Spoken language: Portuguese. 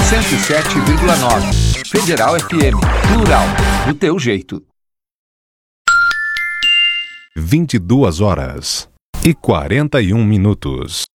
107,9. Federal FM, plural, do teu jeito. 22h41.